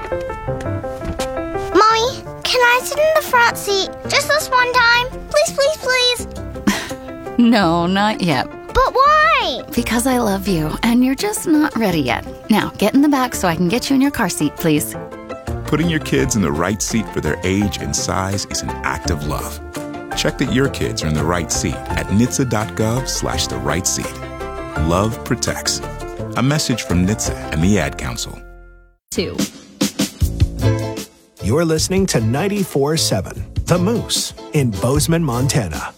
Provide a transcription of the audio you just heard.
Mommy, can I sit in the front seat just this one time? Please, please, please. No, not yet. But why? Because I love you, and you're just not ready yet. Now, get in the back so I can get you in your car seat, please. Putting your kids in the right seat for their age and size is an act of love. Check that your kids are in the right seat at NHTSA.gov/the right seat. Love protects. A message from NHTSA and the Ad Council. 2. You're listening to 94.7 The Moose in Bozeman, Montana.